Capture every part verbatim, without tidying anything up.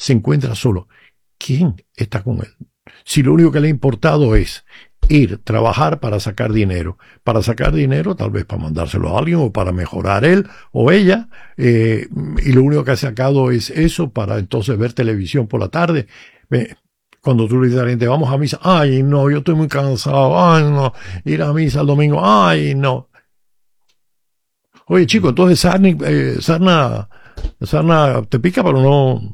se encuentra solo, ¿quién está con él? Si lo único que le ha importado es ir, trabajar para sacar dinero, para sacar dinero tal vez para mandárselo a alguien o para mejorar él o ella, eh, y lo único que ha sacado es eso para entonces ver televisión por la tarde. Eh, cuando tú le dices a la gente, vamos a misa, ay no, yo estoy muy cansado, ay no, ir a misa el domingo, ay no. Oye chico, entonces sarna, eh, sarna, sarna te pica pero no,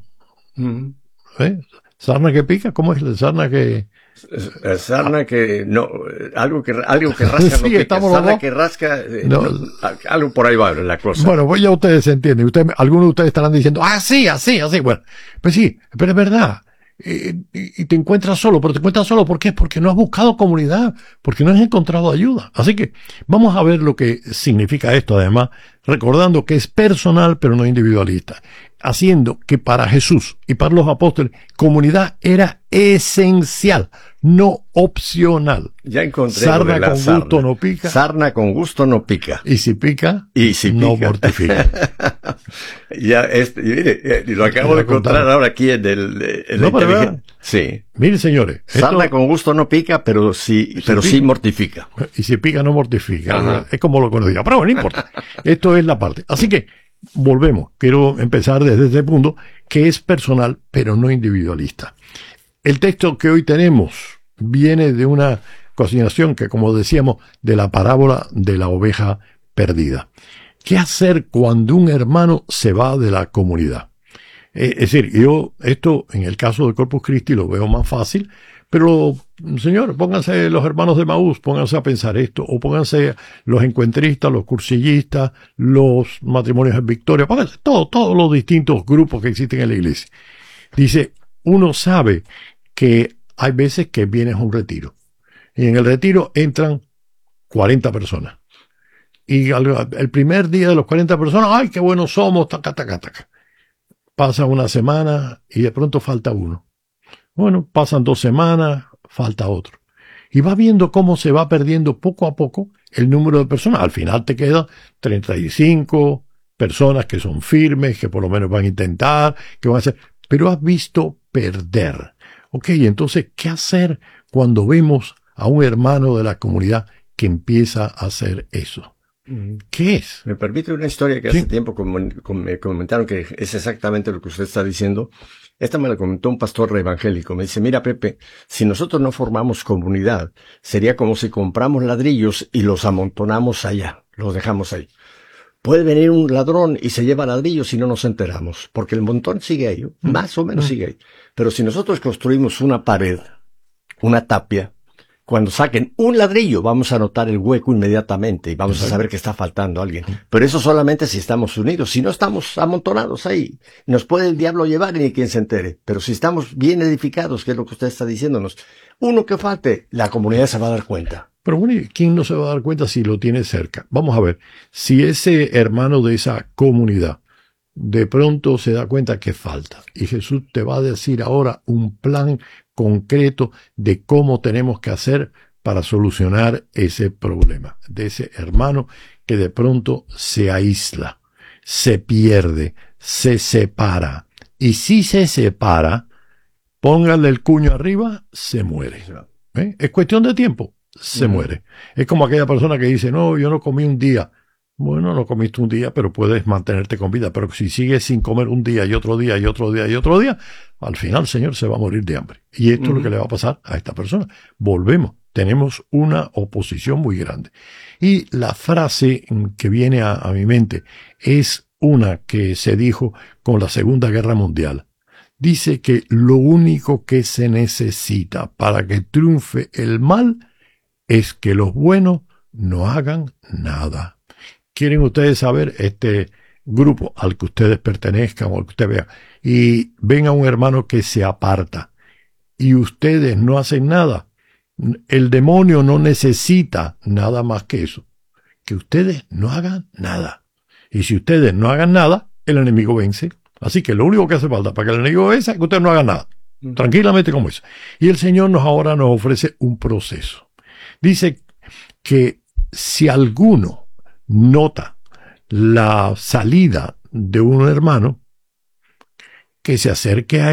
¿eh? Sarna que pica, ¿cómo es la sarna que...? Sarna que no, algo que algo que rasca no sí, pica, sarna que rasca, eh, no, no, algo por ahí va la cosa. Bueno, pues ya ustedes entienden, ustedes, algunos de ustedes estarán diciendo, ah, sí, así, así, bueno, pues sí, pero es verdad, eh, y, y te encuentras solo, pero te encuentras solo, ¿por qué? Porque no has buscado comunidad, porque no has encontrado ayuda. Así que vamos a ver lo que significa esto, además, recordando que es personal, pero no individualista, haciendo que para Jesús y para los apóstoles, comunidad era esencial, no opcional. Ya encontré sarna con sarna. gusto no pica. Sarna con gusto no pica. Y si pica, y si no pica. mortifica. ya, este, mire, lo acabo de encontrar ahora aquí en el... En no, la pero sí. Miren, señores. Sarna esto, con gusto no pica, pero sí, si pero pica, sí mortifica. Y si pica, no mortifica. Ajá. Es como lo que nos diga. Pero bueno, no importa. Esto es la parte. Así que, volvemos. Quiero empezar desde este punto, que es personal, pero no individualista. El texto que hoy tenemos viene de una continuación que, como decíamos, de la parábola de la oveja perdida. ¿Qué hacer cuando un hermano se va de la comunidad? Eh, es decir, yo esto en el caso del Corpus Christi lo veo más fácil, pero señor, pónganse los hermanos de Maús, pónganse a pensar esto, o pónganse los encuentristas, los cursillistas, los matrimonios en Victoria, pónganse todos, todos los distintos grupos que existen en la iglesia. Dice, uno sabe que hay veces que vienes a un retiro, y en el retiro entran cuarenta personas. Y al, el primer día de los cuarenta personas, ¡ay, qué buenos somos! Taca, taca, taca. Pasa una semana y de pronto falta uno. Bueno, pasan dos semanas, falta otro. Y vas viendo cómo se va perdiendo poco a poco el número de personas. Al final te quedan treinta y cinco personas que son firmes, que por lo menos van a intentar, que van a hacer... Pero has visto perder. Ok, entonces, ¿qué hacer cuando vemos a un hermano de la comunidad que empieza a hacer eso? ¿Qué es? Me permite una historia que sí. hace tiempo com com me comentaron que es exactamente lo que usted está diciendo. Esta me la comentó un pastor evangélico. Me dice, mira Pepe, si nosotros no formamos comunidad, sería como si compramos ladrillos y los amontonamos allá, los dejamos ahí. Puede venir un ladrón y se lleva ladrillos y no nos enteramos, porque el montón sigue ahí, más o menos sigue ahí. Pero si nosotros construimos una pared, una tapia, cuando saquen un ladrillo vamos a notar el hueco inmediatamente y vamos a saber que está faltando alguien. Pero eso solamente si estamos unidos. Si no estamos amontonados ahí, nos puede el diablo llevar y ni quien se entere. Pero si estamos bien edificados, que es lo que usted está diciéndonos, uno que falte, la comunidad se va a dar cuenta. Pero bueno, ¿quién no se va a dar cuenta si lo tiene cerca? Vamos a ver, si ese hermano de esa comunidad de pronto se da cuenta que falta, y Jesús te va a decir ahora un plan concreto de cómo tenemos que hacer para solucionar ese problema, de ese hermano que de pronto se aísla, se pierde, se separa, y si se separa, póngale el cuño arriba, se muere. ¿Eh? Es cuestión de tiempo. Se uh-huh. muere. Es como aquella persona que dice, no, yo no comí un día. Bueno, no comiste un día, pero puedes mantenerte con vida. Pero si sigues sin comer un día y otro día y otro día y otro día, al final, Señor, se va a morir de hambre. Y esto uh-huh. es lo que le va a pasar a esta persona. Volvemos. Tenemos una oposición muy grande. Y la frase que viene a, a mi mente es una que se dijo con la Segunda Guerra Mundial. Dice que lo único que se necesita para que triunfe el mal es que los buenos no hagan nada. ¿Quieren ustedes saber este grupo al que ustedes pertenezcan o al que usted vea? Y ven a un hermano que se aparta y ustedes no hacen nada. El demonio no necesita nada más que eso. Que ustedes no hagan nada. Y si ustedes no hagan nada, el enemigo vence. Así que lo único que hace falta para que el enemigo vence es que ustedes no hagan nada. Tranquilamente como eso. Y el Señor nos ahora nos ofrece un proceso. Dice que si alguno nota la salida de un hermano, que se acerque a él